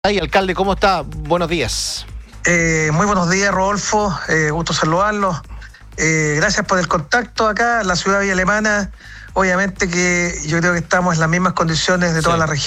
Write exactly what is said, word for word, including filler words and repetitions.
Ay, alcalde, ¿cómo está? Buenos días. Eh, muy buenos días, Rodolfo. Eh, gusto saludarlos. Eh, gracias por el contacto acá en la ciudad de Villa Alemana. Obviamente que yo creo que estamos en las mismas condiciones de toda Sí. la región.